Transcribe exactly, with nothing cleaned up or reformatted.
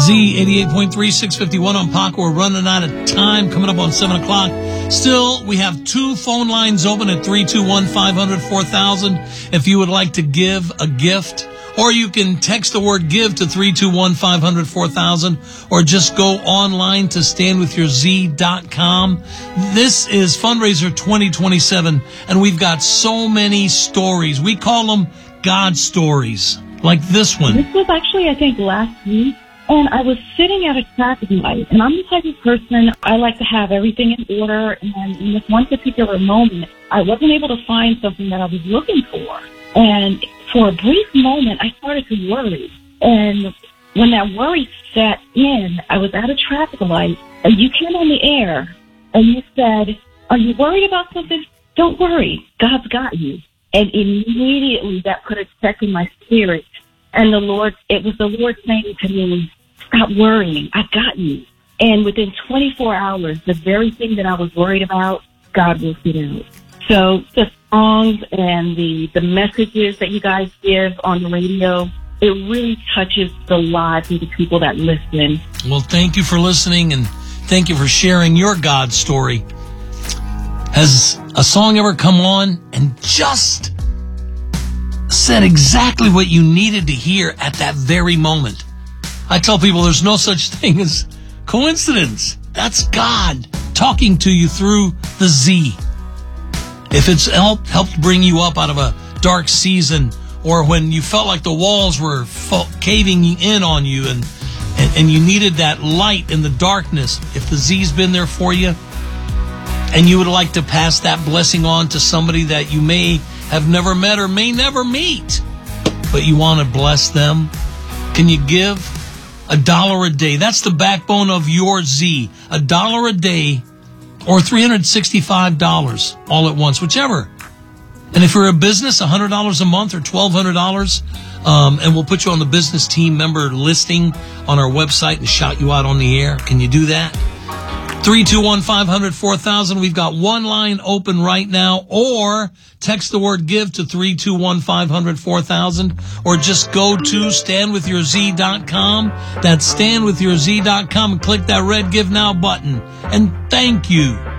Z eighty-eight point three, six fifty-one on Paco. We're running out of time, coming up on seven o'clock. Still, we have two phone lines open at three two one, five hundred, four thousand if you would like to give a gift. Or you can text the word give to three two one, five hundred, four thousand, or just go online to stand with your z dot com. This is Fundraiser twenty twenty-seven, and we've got so many stories. We call them God stories, like this one. This was actually, I think, last week, and I was sitting at a traffic light, and I'm the type of person, I like to have everything in order, and in this one particular moment, I wasn't able to find something that I was looking for. And for a brief moment, I started to worry. And when that worry set in, I was at a traffic light, and you came on the air, and you said, are you worried about something? Don't worry. God's got you. And immediately that put a check in my spirit. And the Lord, it was the Lord saying to me, stop worrying. I've got you. And within twenty-four hours, the very thing that I was worried about, God worked it out. So the songs and the, the messages that you guys give on the radio, it really touches the lives of the people that listen. Well, thank you for listening, and thank you for sharing your God story. Has a song ever come on and just said exactly what you needed to hear at that very moment? I tell people there's no such thing as coincidence. That's God talking to you through the Z. If it's helped, helped bring you up out of a dark season, or when you felt like the walls were caving in on you and, and, and you needed that light in the darkness, if the Z's been there for you, and you would like to pass that blessing on to somebody that you may have never met or may never meet, but you want to bless them, can you give a dollar a day? That's the backbone of your Z. A dollar a day or three hundred sixty-five dollars all at once, whichever. And if you're a business, one hundred dollars a month or twelve hundred dollars, um, and we'll put you on the business team member listing on our website and shout you out on the air. Can you do that? three two one, five hundred, four thousand. We've got one line open right now, or text the word give to three two one, five hundred, four thousand, or just go to stand with your z dot com. That's stand with your z dot com and click that red give now button. And thank you